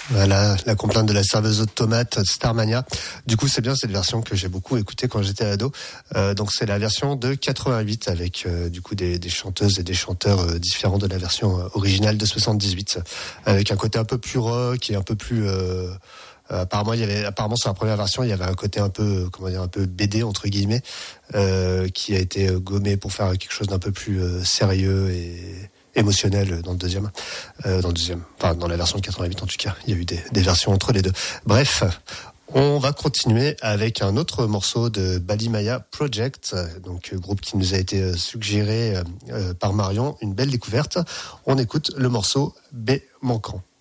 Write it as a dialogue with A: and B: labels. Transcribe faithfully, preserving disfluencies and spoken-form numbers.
A: Voilà, la complainte de la serveuse de tomates Starmania. Du coup, c'est bien cette version que j'ai beaucoup écoutée quand j'étais ado. Euh, donc, c'est la version de quatre-vingt-huit avec euh, du coup des, des chanteuses et des chanteurs euh, différents de la version euh, originale de soixante-dix-huit, avec un côté un peu plus rock et un peu plus. Euh, euh, apparemment, il y avait apparemment sur la première version, il y avait un côté un peu comment dire un peu B D entre guillemets, euh, qui a été gommé pour faire quelque chose d'un peu plus euh, sérieux et émotionnel dans le deuxième, euh, dans le deuxième, enfin dans la version de quatre-vingt-huit en tout cas. Il y a eu des, des versions entre les deux. Bref, on va continuer avec un autre morceau de Balimaya Project, donc groupe qui nous a été suggéré euh, par Marion, une belle découverte. On écoute le morceau B manquant.